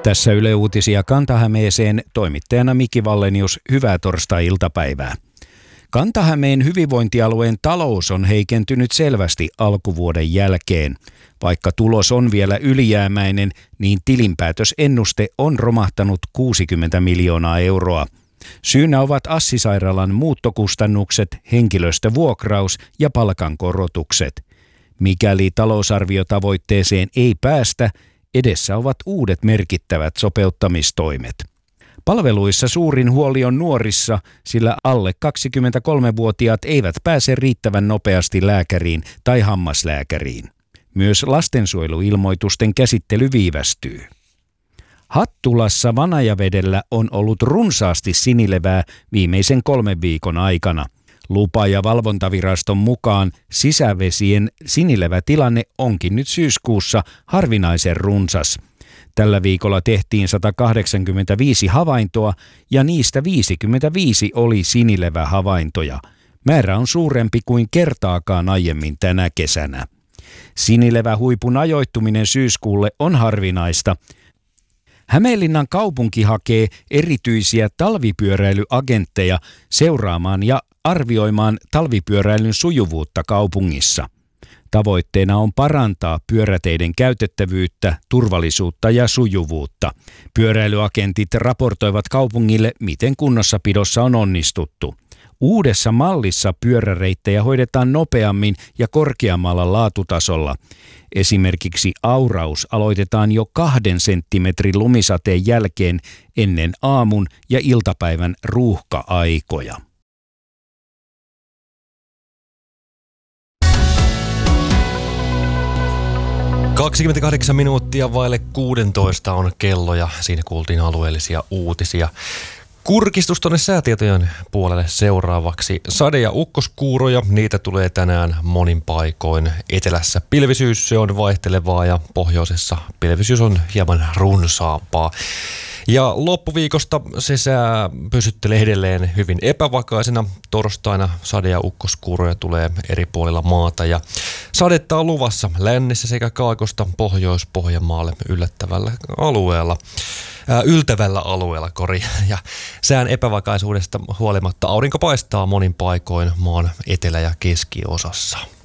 Tässä Yle Uutisia Kanta-Hämeeseen, toimittajana Miki Vallenius, hyvää torstai-iltapäivää. Kanta-Hämeen hyvinvointialueen talous on heikentynyt selvästi alkuvuoden jälkeen. Vaikka tulos on vielä ylijäämäinen, niin tilinpäätösennuste on romahtanut 60 miljoonaa euroa. Syynä ovat Assi-sairaalan muuttokustannukset, henkilöstövuokraus ja palkankorotukset. Mikäli talousarviotavoitteeseen ei päästä, edessä ovat uudet merkittävät sopeuttamistoimet. Palveluissa suurin huoli on nuorissa, sillä alle 23-vuotiaat eivät pääse riittävän nopeasti lääkäriin tai hammaslääkäriin. Myös lastensuojeluilmoitusten käsittely viivästyy. Hattulassa Vanajavedellä on ollut runsaasti sinilevää viimeisen 3 viikon aikana. Lupa- ja valvontaviraston mukaan sisävesien sinilevätilanne onkin nyt syyskuussa harvinaisen runsas. Tällä viikolla tehtiin 185 havaintoa ja niistä 55 oli sinilevähavaintoja. Määrä on suurempi kuin kertaakaan aiemmin tänä kesänä. Sinilevähuipun ajoittuminen syyskuulle on harvinaista. Hämeenlinnan kaupunki hakee erityisiä talvipyöräilyagentteja seuraamaan ja arvioimaan talvipyöräilyn sujuvuutta kaupungissa. Tavoitteena on parantaa pyöräteiden käytettävyyttä, turvallisuutta ja sujuvuutta. Pyöräilyagentit raportoivat kaupungille, miten kunnossapidossa on onnistuttu. Uudessa mallissa pyöräreittejä hoidetaan nopeammin ja korkeammalla laatutasolla. Esimerkiksi auraus aloitetaan jo 2 senttimetrin lumisateen jälkeen ennen aamun ja iltapäivän ruuhka-aikoja. – 28 minuuttia vaille 16 on kello ja siinä kuultiin alueellisia uutisia. Kurkistus tuonne säätietojen puolelle seuraavaksi. Sade- ja ukkoskuuroja, niitä tulee tänään monin paikoin. Etelässä pilvisyys, se on vaihtelevaa ja pohjoisessa pilvisyys on hieman runsaampaa. Ja loppuviikosta se sää pysyttelee edelleen hyvin epävakaisena. Torstaina sade- ja ukkoskuuroja tulee eri puolilla maata ja sadetta on luvassa lännessä sekä Kaakosta Pohjois-Pohjanmaalle yltävällä alueella. Ja sään epävakaisuudesta huolimatta aurinko paistaa monin paikoin maan etelä- ja keskiosassa.